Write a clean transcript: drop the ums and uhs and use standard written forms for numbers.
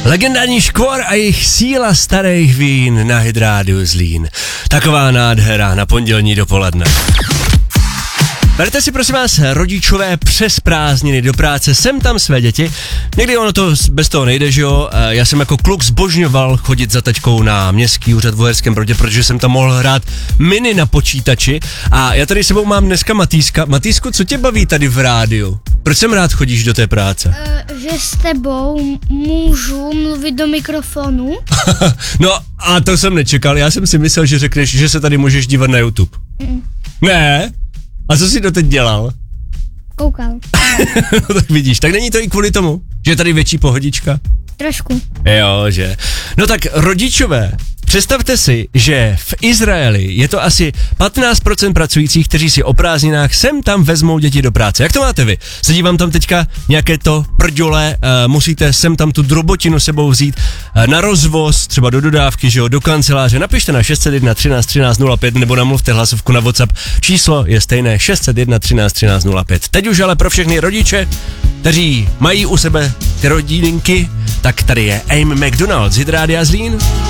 Legendární Škvor a jejich síla starých vín na Hit Radio Zlín. Taková nádhera na pondělní dopoledne. Berte si prosím vás rodičové přes prázdniny do práce sem tam své děti. Někdy ono to bez toho nejde, že jo. Já jsem jako kluk zbožňoval chodit za taťkou na městský úřad v Uherském Brodě, protože jsem tam mohl hrát mini na počítači. A já tady sebou mám dneska Matýska. Matýsku, co tě baví tady v rádiu? Proč sem rád chodíš do té práce? Že s tebou můžu mluvit do mikrofonu. No a to jsem nečekal, já jsem si myslel, že řekneš, že se tady můžeš dívat na YouTube. Ne? A co jsi doteď dělal? Koukal. No tak vidíš, tak není to i kvůli tomu, že je tady větší pohodička? Trošku. Jo, že. No tak rodičové, představte si, že v Izraeli je to asi 15% pracujících, kteří si o prázdninách sem tam vezmou děti do práce. Jak to máte vy? Sedí vám tam teďka nějaké to prďole, musíte sem tam tu drobotinu sebou vzít na rozvoz, třeba do dodávky, že jo, do kanceláře. Napište na 601 13 13 05 nebo namluvte hlasovku na WhatsApp. Číslo je stejné 601 13 13 05. Teď už ale pro všechny rodiče, kteří mají u sebe ty rodinky, tak tady je Amy McDonald z Hit Rádia Zlín.